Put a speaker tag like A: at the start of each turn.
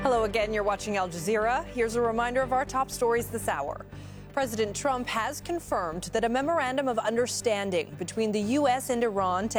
A: Hello again, you're watching Al Jazeera. Here's a reminder of our top stories this hour. President Trump has confirmed that a memorandum of understanding between the U.S. and Iran to